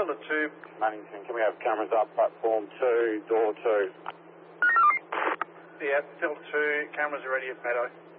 Delta 2. Manington, can we have cameras up, platform 2, door 2? Yeah, Delta 2, cameras are ready at Meadow.